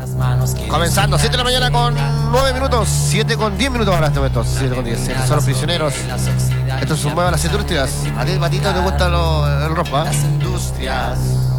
Comenzando, 7 de la mañana con 9 minutos, 7 con 10 minutos ahora este momento, 7 con 10. Estos son los prisioneros. Estos son Mueva las Industrias. A ti, Patito, te gusta el rock, ¿eh? Las industrias.